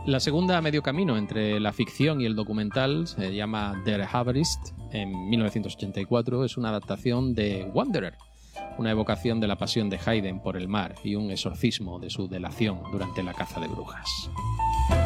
La segunda, a medio camino entre la ficción y el documental, se llama Der Haverist, en 1984. Es una adaptación de Wanderer, una evocación de la pasión de Haydn por el mar y un exorcismo de su delación durante la caza de brujas.